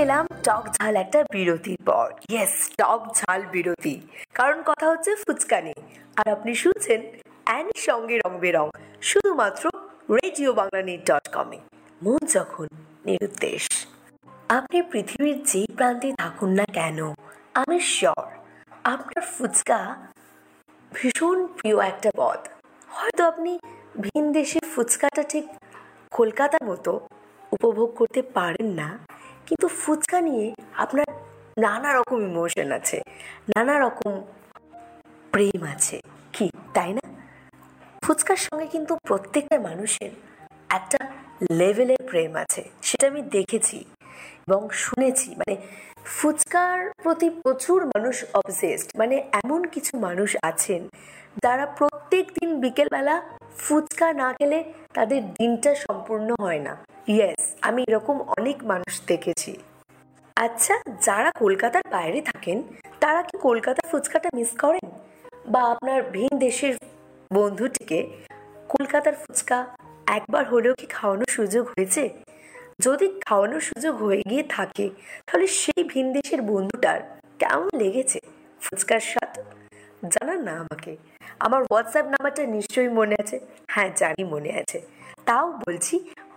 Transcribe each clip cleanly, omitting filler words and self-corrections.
এলাম টক ঝাল একটা বিরতির পর। ইয়েস, টক ঝাল বিরতি, কারণ কথা হচ্ছে ফুচকা নিয়ে। আর আপনি শুনছেন অ্যানির সঙ্গে রং বেরং, শুধুমাত্র রেডিও বাংলা .com-এ। মন যখন নিরুদ্দেশ। আপনি পৃথিবীর যেই প্রান্তে থাকুন না কেন, আমি শিওর আপনার ফুচকা ভীষণ প্রিয় একটা পদ। হয়তো আপনি ভিন দেশে ফুচকাটা ঠিক কলকাতার মতো উপভোগ করতে পারেন না, কিন্তু ফুচকা নিয়ে আপনার নানা রকম ইমোশন আছে, নানা রকম প্রেম আছে, কি তাই না? ফুচকার সঙ্গে কিন্তু প্রত্যেকটা মানুষের একটা লেভেলের প্রেম আছে, সেটা আমি দেখেছি এবং শুনেছি। মানে ফুচকার প্রতি প্রচুর মানুষ অবসেসড, মানে এমন কিছু মানুষ আছেন যারা প্রত্যেক দিন বিকেলবেলা ফুচকা না খেলে তাদের দিনটা সম্পূর্ণ হয় না। ইয়েস, আমি এরকম অনেক মানুষ দেখেছি। আচ্ছা, যারা কলকাতার বাইরে থাকেন তারা কি কলকাতার ফুচকাটা মিস করেন? বা আপনার ভিন দেশের বন্ধুটিকে কলকাতার ফুচকা একবার হলেও কি খাওয়ানোর সুযোগ হয়েছে? যদি খাওয়ানোর সুযোগ হয়ে গিয়ে থাকে, তাহলে সেই ভিন দেশের বন্ধুটার কেমন লেগেছে ফুচকার স্বাদ, জানান না আমাকে। আমার হোয়াটসঅ্যাপ নাম্বারটা নিশ্চয়ই মনে আছে। হ্যাঁ, জানি মনে আছে। তাও বলছি,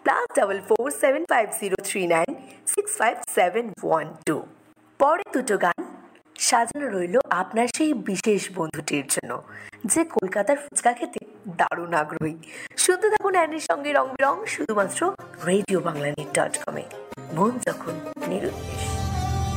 +447503965712। পরে দুটো গান সাজানো রইল আপনার সেই বিশেষ বন্ধুটির জন্য, যে কলকাতার ফুচকা খেতে দারুণ আগ্রহী। শুনতে থাকুন অ্যানির সঙ্গে রং বেরং, শুধুমাত্র রেডিও বাংলা .com-এ। মন যখন নিরুদ্দেশ।